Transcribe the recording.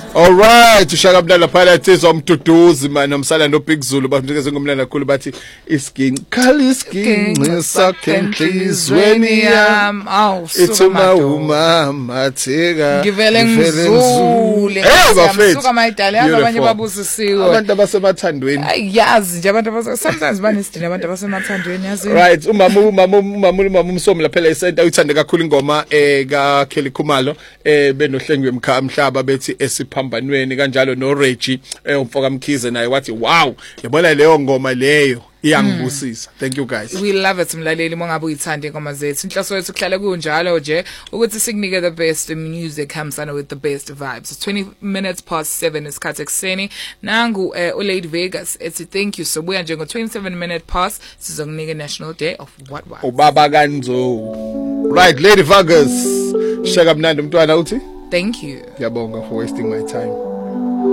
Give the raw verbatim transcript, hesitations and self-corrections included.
All right, ushaka mnala phakathi zomduduzi man nomsala no Big Zulu bamnikeze ngomnala kakhulu bathi isginci khala isginci sakhe enhlizweni yami awu ithuma umama thika ngivele ngizule ngisuka mayidala yazi abanye babusisiwe abantu abasemathandweni yazi nje abantu abase sometimes banesidina abantu abasemathandweni yazi right umama umama umama umama umsomi laphela isenta uthande kakhulu ingoma eh ka Kelly Khumalo eh benohlengwe emhlaba bethi esiphambanweni kanjalo no Reggie umfoka Mkhize naye wathi wow yabona leyo ngoma leyo iyangibusisa. Thank you guys. We love it mlaleli mongabe uyithanda ingoma zethu. Inhloso yethu kuhlala kunjalo nje ukuthi sikunike the best music hamsana with the best vibes. It's twenty minutes past seven isikhathi ekseni. Nangu uh, uLady Vegas ethi thank you so buya nje ngo twenty-seven minute past sizokunika National Day of what what. Ubaba kanzo. Right, Lady Vegas. Shaka mnandi mntwana uthi? Thank you. Ngiyabonga for wasting my time.